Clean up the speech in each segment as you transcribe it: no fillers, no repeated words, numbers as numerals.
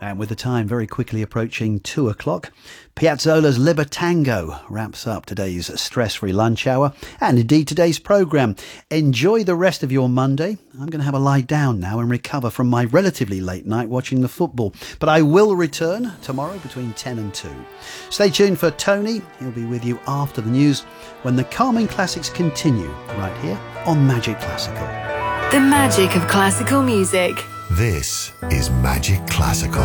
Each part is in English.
And with the time very quickly approaching 2 o'clock, Piazzolla's Libertango wraps up today's stress-free lunch hour and indeed today's programme. Enjoy the rest of your Monday. I'm going to have a lie down now and recover from my relatively late night watching the football. But I will return tomorrow between 10 and 2. Stay tuned for Tony. He'll be with you after the news when the calming classics continue right here on Magic Classical. The magic of classical music. This is Magic Classical.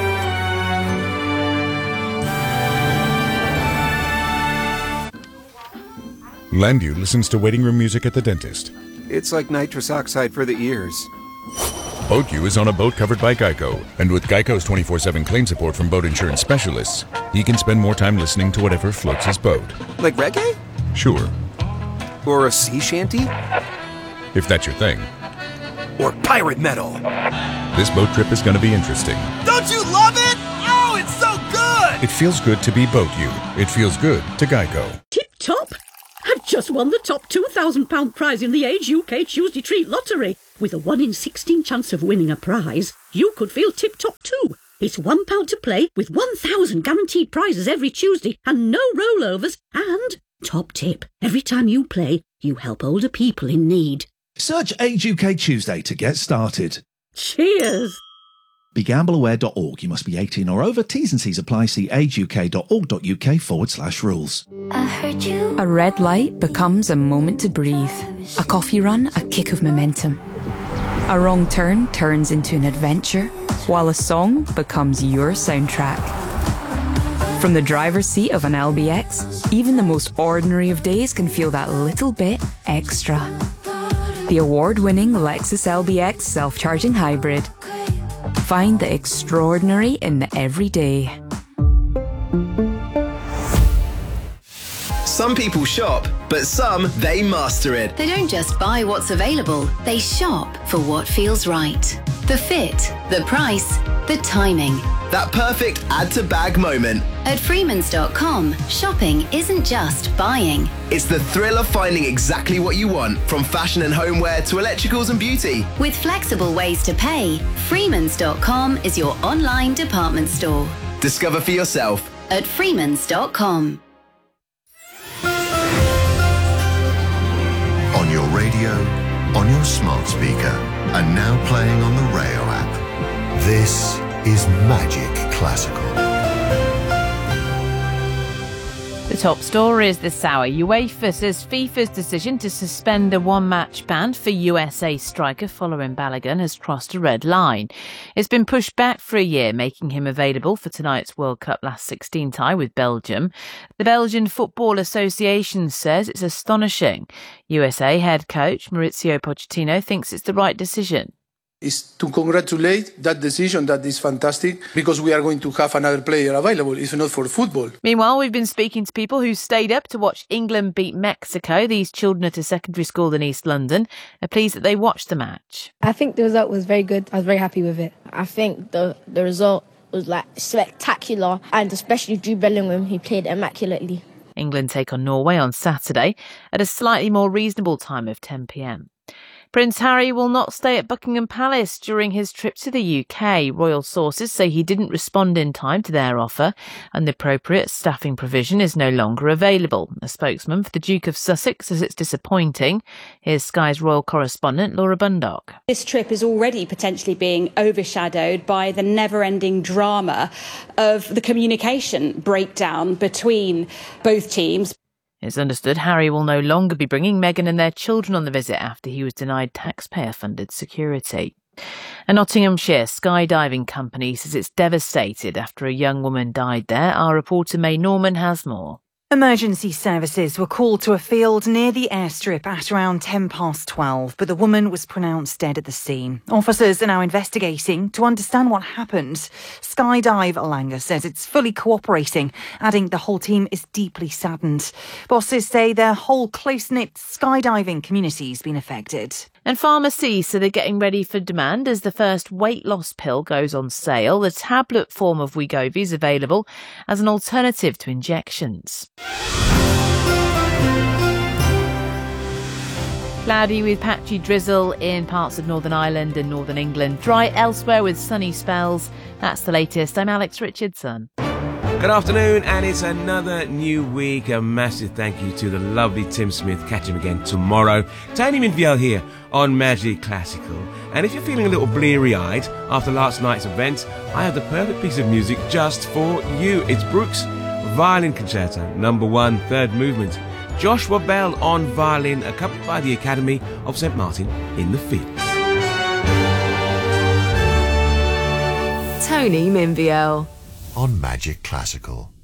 Landu listens to waiting room music at the dentist. It's like nitrous oxide for the ears. BoatU is on a boat covered by Geico, and with Geico's 24/7 claim support from boat insurance specialists, he can spend more time listening to whatever floats his boat. Like reggae? Sure. Or a sea shanty? If that's your thing. Or pirate metal? This boat trip is going to be interesting. Don't you love it? Oh, it's so good! It feels good to be BoatU. It feels good to Geico. Tip top! I've just won the top £2,000 prize in the Age UK Tuesday Treat Lottery. With a 1 in 16 chance of winning a prize, you could feel tip top too. It's £1 to play with 1,000 guaranteed prizes every Tuesday and no rollovers. And, top tip, every time you play, you help older people in need. Search Age UK Tuesday to get started. Cheers! BeGambleAware.org. You must be 18 or over. T's and C's apply. See ageuk.org.uk/rules. A red light becomes a moment to breathe. A coffee run, a kick of momentum. A wrong turn turns into an adventure, while a song becomes your soundtrack. From the driver's seat of an LBX, even the most ordinary of days can feel that little bit extra. The award-winning Lexus LBX self-charging hybrid. Find the extraordinary in the everyday. Some people shop, but some, they master it. They don't just buy what's available, they shop for what feels right. The fit, the price, the timing. That perfect add-to-bag moment. At Freemans.com, shopping isn't just buying. It's the thrill of finding exactly what you want, from fashion and homeware to electricals and beauty. With flexible ways to pay, Freemans.com is your online department store. Discover for yourself at Freemans.com. On your radio, on your smart speaker, and now playing on the Rayo app. This is Magic Classical. The top stories this hour. UEFA says FIFA's decision to suspend a one-match ban for USA striker following Balogun has crossed a red line. It's been pushed back for a year, making him available for tonight's World Cup last 16 tie with Belgium. The Belgian Football Association says it's astonishing. USA head coach Mauricio Pochettino thinks it's the right decision. Is to congratulate that decision. That is fantastic because we are going to have another player available, if not for football. Meanwhile, we've been speaking to people who stayed up to watch England beat Mexico. These children at a secondary school in East London are pleased that they watched the match. I think the result was very good. I was very happy with it. I think the result was spectacular, and especially Jude Bellingham, he played immaculately. England take on Norway on Saturday at a slightly more reasonable time of 10 p.m. Prince Harry will not stay at Buckingham Palace during his trip to the UK. Royal sources say he didn't respond in time to their offer and the appropriate staffing provision is no longer available. A spokesman for the Duke of Sussex says it's disappointing. Here's Sky's royal correspondent Laura Bundock. This trip is already potentially being overshadowed by the never-ending drama of the communication breakdown between both teams. It's understood Harry will no longer be bringing Meghan and their children on the visit after he was denied taxpayer-funded security. A Nottinghamshire skydiving company says it's devastated after a young woman died there. Our reporter May Norman has more. Emergency services were called to a field near the airstrip at around 12:10, but the woman was pronounced dead at the scene. Officers are now investigating to understand what happened. Skydive Langer says it's fully cooperating, adding the whole team is deeply saddened. Bosses say their whole close-knit skydiving community's been affected. And pharmacies say they're getting ready for demand as the first weight loss pill goes on sale. The tablet form of Wegovy is available as an alternative to injections. Cloudy with patchy drizzle in parts of Northern Ireland and Northern England. Dry elsewhere with sunny spells. That's the latest. I'm Alex Richardson. Good afternoon, and it's another new week. A massive thank you to the lovely Tim Smith. Catch him again tomorrow. Tony Minfield here on Magic Classical. And if you're feeling a little bleary-eyed after last night's event, I have the perfect piece of music just for you. It's Brooks Violin Concerto, number 1, third movement. Joshua Bell on violin, accompanied by the Academy of St. Martin in the Fields. Tony Minfield on Magic Classical.